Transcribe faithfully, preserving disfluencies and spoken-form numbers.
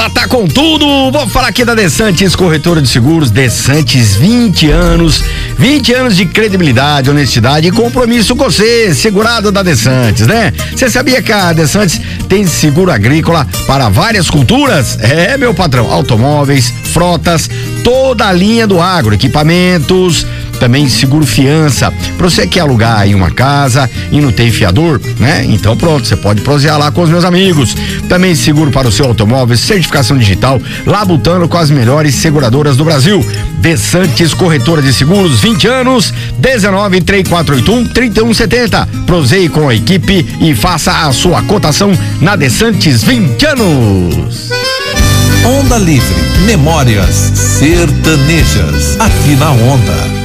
Tá com tudo, vou falar aqui da Desantes Corretora de Seguros. Desantes, vinte anos, vinte anos de credibilidade, honestidade e compromisso com você, segurado da Desantes, né? Você sabia que a Desantes tem seguro agrícola para várias culturas? É, meu patrão, automóveis, frotas, toda a linha do agro, equipamentos, também seguro fiança, pra você que quer alugar aí uma casa e não tem fiador, né? Então pronto, você pode prosear lá com os meus amigos. Também seguro para o seu automóvel, certificação digital, labutando com as melhores seguradoras do Brasil. Desantes Corretora de Seguros, vinte anos, dezenove, três quatro oito um, trinta e um setenta. Proseie com a equipe e faça a sua cotação na Desantes, vinte anos. Onda Livre, memórias sertanejas, aqui na Onda.